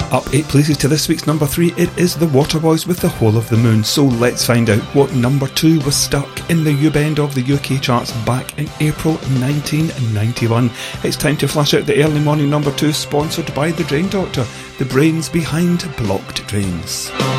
Up 8 places to this week's number 3, it is the Waterboys with The Whole of the Moon. So let's find out what number 2 was stuck in the U-bend of the UK charts back in April 1991. It's time to flash out the early morning number 2, sponsored by The Drain Doctor, the brains behind blocked drains.